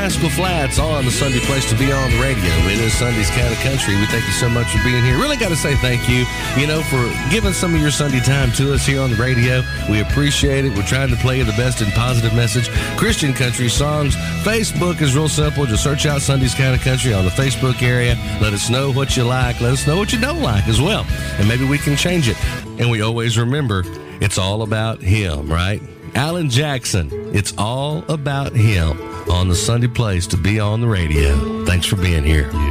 Rascal Flatts on the Sunday Place to be on the radio. It is Sunday's Kind of Country. We thank you so much for being here. Really got to say thank you, for giving some of your Sunday time to us here on the radio. We appreciate it. We're trying to play you the best and positive message. Christian country songs. Facebook is real simple. Just search out Sunday's Kind of Country on the Facebook area. Let us know what you like. Let us know what you don't like as well. And maybe we can change it. And we always remember, it's all about him, right? Alan Jackson, it's all about him on the Sunday Place to be on the radio. Thanks for being here.